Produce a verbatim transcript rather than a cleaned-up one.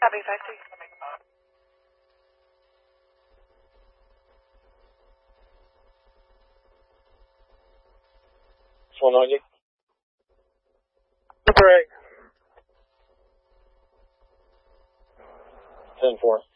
Copy, five three. one ninety. Break. ten four.